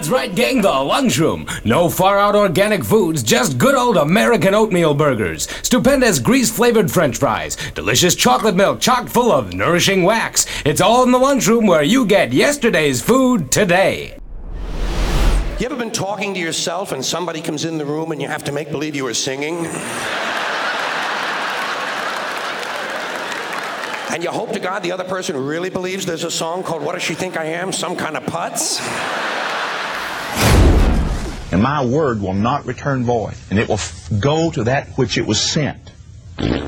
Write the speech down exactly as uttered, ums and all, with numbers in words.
That's right, gang, the lunchroom. No far-out organic foods, just good old American oatmeal burgers. Stupendous grease-flavored french fries. Delicious chocolate milk chock full of nourishing wax. It's all in the lunchroom where you get yesterday's food today. You ever been talking to yourself and somebody comes in the room and you have to make believe you were singing? And you hope to God the other person really believes there's a song called What Does She Think I Am? Some kind of putz? And my word will not return void, and it will f- go to that which it was sent.